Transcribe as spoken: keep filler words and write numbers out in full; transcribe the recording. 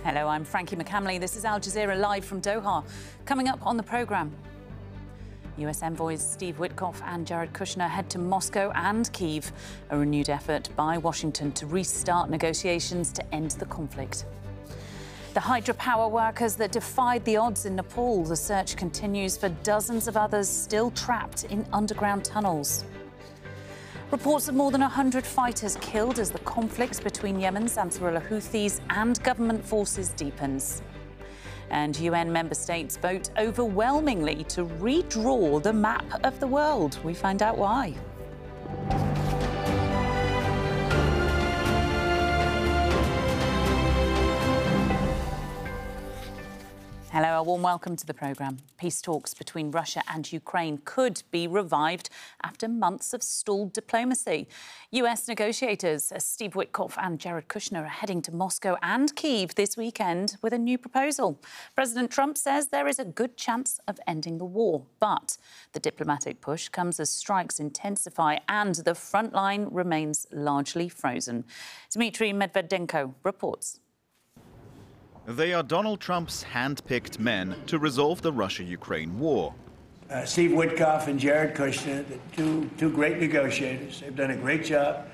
Hello, I'm Frankie McCamley. This is Al Jazeera live from Doha. Coming up on the programme, U S envoys Steve Witkoff and Jared Kushner head to Moscow and Kyiv, a renewed effort by Washington to restart negotiations to end the conflict. The hydropower workers that defied the odds in Nepal. The search continues for dozens of others still trapped in underground tunnels. Reports of more than one hundred fighters killed as the conflict between Yemen's Ansarullah Houthis and government forces deepens. And U N member states vote overwhelmingly to redraw the map of the world. We find out why. Hello, a warm welcome to the programme. Peace talks between Russia and Ukraine could be revived after months of stalled diplomacy. U S negotiators Steve Witkoff and Jared Kushner are heading to Moscow and Kyiv this weekend with a new proposal. President Trump says there is a good chance of ending the war, but the diplomatic push comes as strikes intensify and the front line remains largely frozen. Dmitry Medvedenko reports. They are Donald Trump's hand-picked men to resolve the Russia-Ukraine war. Uh, Steve Witkoff and Jared Kushner, the two, two great negotiators. They've done a great job.